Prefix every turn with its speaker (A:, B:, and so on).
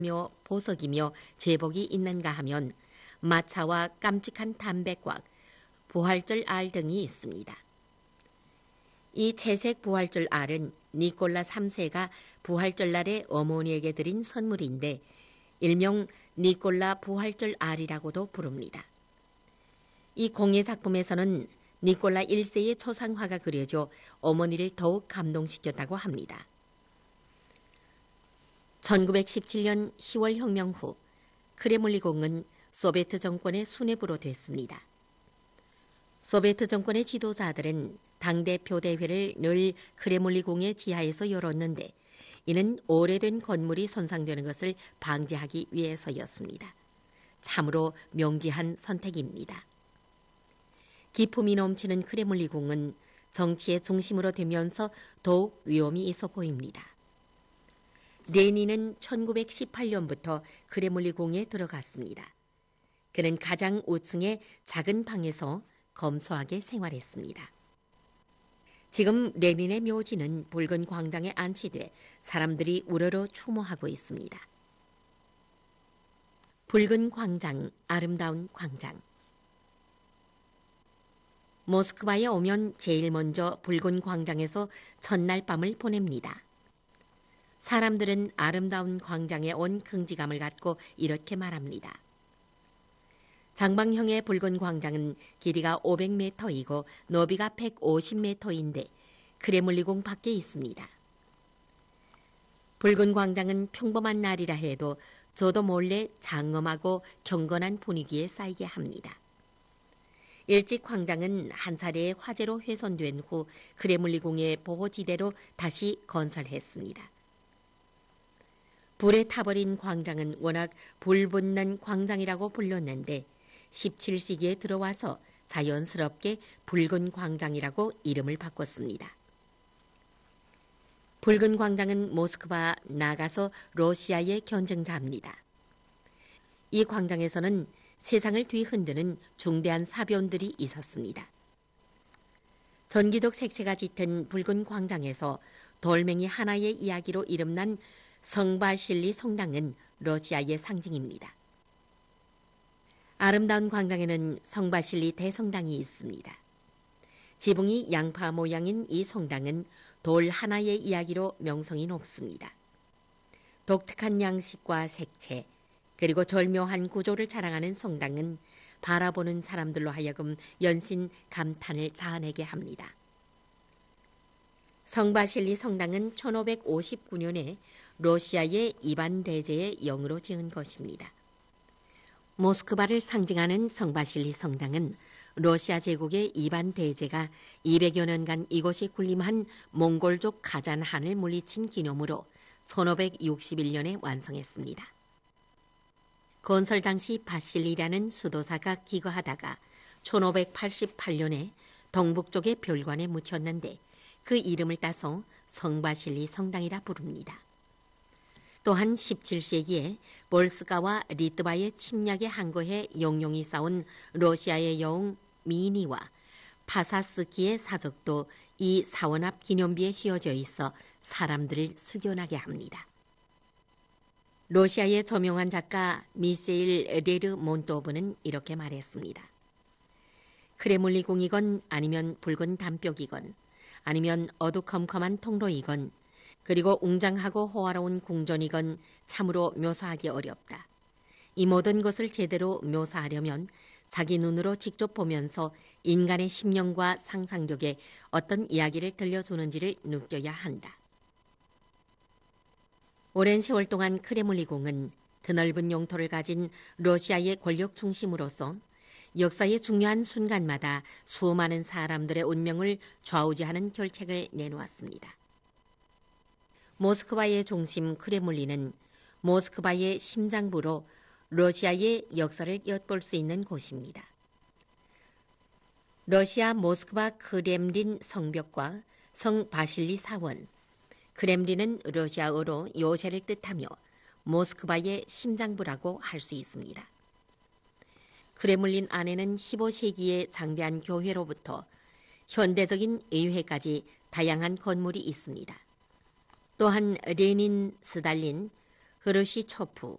A: 보석이며 제복이 있는가 하면 마차와 깜찍한 담백곽, 부활절 알 등이 있습니다. 이 채색 부활절 알은 니콜라 3세가 부활절날에 어머니에게 드린 선물인데 일명 니콜라 부활절 알이라고도 부릅니다. 이 공예 작품에서는 니콜라 1세의 초상화가 그려져 어머니를 더욱 감동시켰다고 합니다. 1917년 10월 혁명 후 크레물리궁은 소비에트 정권의 수뇌부로 됐습니다. 소비에트 정권의 지도자들은 당대표 대회를 늘 크레물리궁의 지하에서 열었는데 이는 오래된 건물이 손상되는 것을 방지하기 위해서였습니다. 참으로 명지한 선택입니다. 기품이 넘치는 크레물리궁은 정치의 중심으로 되면서 더욱 위험이 있어 보입니다. 레닌은 1918년부터 크레물리궁에 들어갔습니다. 그는 가장 우층의 작은 방에서 검소하게 생활했습니다. 지금 레닌의 묘지는 붉은 광장에 안치돼 사람들이 우러러 추모하고 있습니다. 붉은 광장, 아름다운 광장. 모스크바에 오면 제일 먼저 붉은 광장에서 첫날 밤을 보냅니다. 사람들은 아름다운 광장에 온 긍지감을 갖고 이렇게 말합니다. 장방형의 붉은 광장은 길이가 500m이고 너비가 150m인데 크레물리궁 밖에 있습니다. 붉은 광장은 평범한 날이라 해도 저도 몰래 장엄하고 경건한 분위기에 쌓이게 합니다. 일찍 광장은 한 차례 화재로 훼손된 후 크레물리궁의 보호지대로 다시 건설했습니다. 불에 타버린 광장은 워낙 불붙는 광장이라고 불렸는데 17세기에 들어와서 자연스럽게 붉은 광장이라고 이름을 바꿨습니다. 붉은 광장은 모스크바 나가서 러시아의 견증자입니다. 이 광장에서는 세상을 뒤흔드는 중대한 사변들이 있었습니다. 전기적 색채가 짙은 붉은 광장에서 돌멩이 하나의 이야기로 이름난 성바실리 성당은 러시아의 상징입니다. 아름다운 광장에는 성바실리 대성당이 있습니다. 지붕이 양파 모양인 이 성당은 돌 하나의 이야기로 명성이 높습니다. 독특한 양식과 색채, 그리고 절묘한 구조를 자랑하는 성당은 바라보는 사람들로 하여금 연신 감탄을 자아내게 합니다. 성바실리 성당은 1559년에 러시아의 이반 대제의 영으로 지은 것입니다. 모스크바를 상징하는 성바실리 성당은 러시아 제국의 이반 대제가 200여 년간 이곳에 군림한 몽골족 가잔한을 물리친 기념으로 1561년에 완성했습니다. 건설 당시 바실리라는 수도사가 기거하다가 1588년에 동북쪽의 별관에 묻혔는데 그 이름을 따서 성바실리 성당이라 부릅니다. 또한 17세기에 볼스가와 리트바의 침략에 항거해 영용이 싸운 러시아의 영웅 미니와 파사스키의 사적도 이 사원 앞 기념비에 씌워져 있어 사람들을 숙연하게 합니다. 러시아의 저명한 작가 미세일 레르몬토브는 이렇게 말했습니다. 크레물리궁이건 아니면 붉은 담벽이건 아니면 어두컴컴한 통로이건 그리고 웅장하고 호화로운 궁전이건 참으로 묘사하기 어렵다. 이 모든 것을 제대로 묘사하려면 자기 눈으로 직접 보면서 인간의 심령과 상상력에 어떤 이야기를 들려주는지를 느껴야 한다. 오랜 세월 동안 크레물리궁은 드넓은 영토를 가진 러시아의 권력 중심으로서 역사의 중요한 순간마다 수많은 사람들의 운명을 좌우지하는 결책을 내놓았습니다. 모스크바의 중심 크레물린은 모스크바의 심장부로 러시아의 역사를 엿볼 수 있는 곳입니다. 러시아 모스크바 크렘린 성벽과 성 바실리 사원, 크렘린은 러시아어로 요새를 뜻하며 모스크바의 심장부라고 할 수 있습니다. 크레물린 안에는 15세기의 장대한 교회로부터 현대적인 의회까지 다양한 건물이 있습니다. 또한 레닌, 스달린, 흐르시초프,